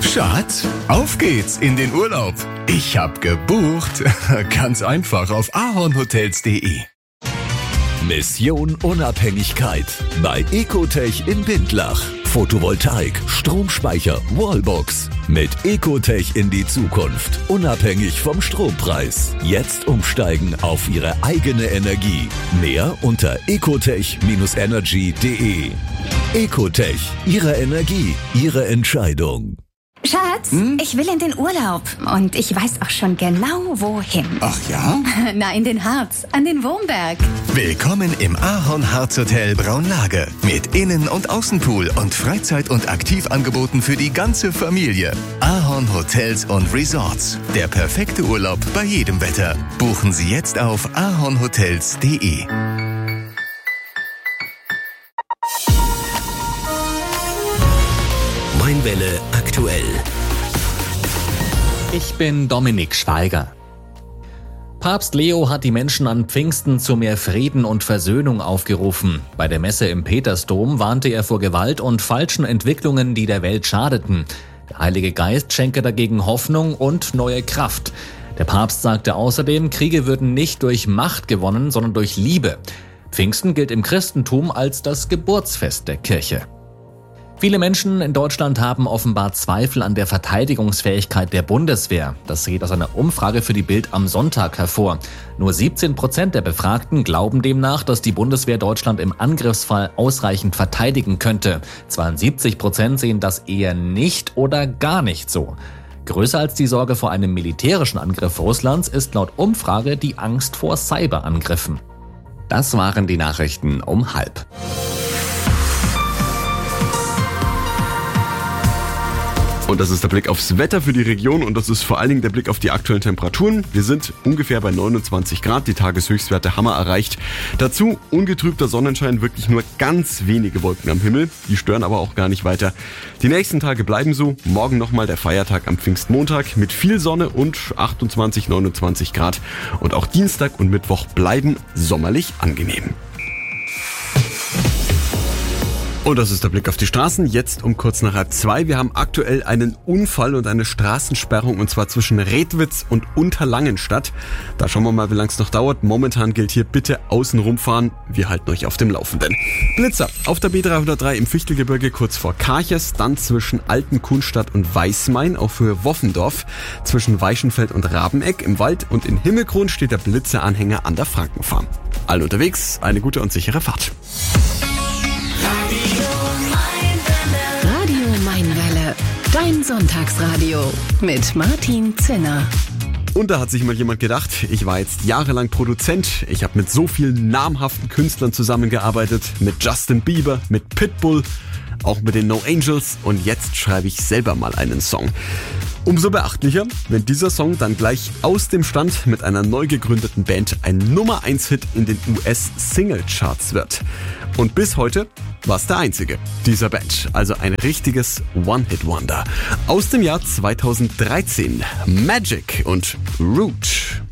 Schatz, auf geht's in den Urlaub. Ich hab gebucht. Ganz einfach auf ahornhotels.de. Mission Unabhängigkeit bei Ecotech in Bindlach. Photovoltaik, Stromspeicher, Wallbox. Mit Ecotech in die Zukunft. Unabhängig vom Strompreis. Jetzt umsteigen auf Ihre eigene Energie. Mehr unter ecotech-energy.de. Ecotech. Ihre Energie. Ihre Entscheidung. Schatz, ich will in den Urlaub und ich weiß auch schon genau, wohin. Ach ja? Na, in den Harz, an den Wurmberg. Willkommen im Ahorn-Harz Hotel Braunlage. Mit Innen- und Außenpool und Freizeit- und Aktivangeboten für die ganze Familie. Ahorn Hotels und Resorts. Der perfekte Urlaub bei jedem Wetter. Buchen Sie jetzt auf ahornhotels.de. Mainwelle aktuell. Ich bin Dominik Schweiger. Papst Leo hat die Menschen an Pfingsten zu mehr Frieden und Versöhnung aufgerufen. Bei der Messe im Petersdom warnte er vor Gewalt und falschen Entwicklungen, die der Welt schadeten. Der Heilige Geist schenke dagegen Hoffnung und neue Kraft. Der Papst sagte außerdem, Kriege würden nicht durch Macht gewonnen, sondern durch Liebe. Pfingsten gilt im Christentum als das Geburtsfest der Kirche. Viele Menschen in Deutschland haben offenbar Zweifel an der Verteidigungsfähigkeit der Bundeswehr. Das geht aus einer Umfrage für die Bild am Sonntag hervor. Nur 17% der Befragten glauben demnach, dass die Bundeswehr Deutschland im Angriffsfall ausreichend verteidigen könnte. 72% sehen das eher nicht oder gar nicht so. Größer als die Sorge vor einem militärischen Angriff Russlands ist laut Umfrage die Angst vor Cyberangriffen. Das waren die Nachrichten um 12:30. Und das ist der Blick aufs Wetter für die Region und das ist vor allen Dingen der Blick auf die aktuellen Temperaturen. Wir sind ungefähr bei 29 Grad, die Tageshöchstwerte haben wir erreicht. Dazu ungetrübter Sonnenschein, wirklich nur ganz wenige Wolken am Himmel. Die stören aber auch gar nicht weiter. Die nächsten Tage bleiben so. Morgen nochmal der Feiertag am Pfingstmontag mit viel Sonne und 28, 29 Grad. Und auch Dienstag und Mittwoch bleiben sommerlich angenehm. Und das ist der Blick auf die Straßen, jetzt um kurz nach 1:30. Wir haben aktuell einen Unfall und eine Straßensperrung und zwar zwischen Redwitz und Unterlangenstadt. Da schauen wir mal, wie lange es noch dauert. Momentan gilt hier bitte außen rumfahren. Wir halten euch auf dem Laufenden. Blitzer auf der B303 im Fichtelgebirge kurz vor Karches, dann zwischen Altenkunstadt und Weißmain auf Höhe Woffendorf, zwischen Weichenfeld und Rabeneck im Wald und in Himmelkron steht der Blitzeranhänger an der Frankenfarm. Allen unterwegs, eine gute und sichere Fahrt. Radio Mainwelle, dein Sonntagsradio mit Martin Zinner. Und da hat sich mal jemand gedacht, ich war jetzt jahrelang Produzent, ich habe mit so vielen namhaften Künstlern zusammengearbeitet, mit Justin Bieber, mit Pitbull, auch mit den No Angels und jetzt schreibe ich selber mal einen Song. Umso beachtlicher, wenn dieser Song dann gleich aus dem Stand mit einer neu gegründeten Band ein Nummer-1-Hit in den US-Single-Charts wird. Und bis heute war es der einzige dieser Band, also ein richtiges One-Hit-Wonder. Aus dem Jahr 2013, Magic und Root.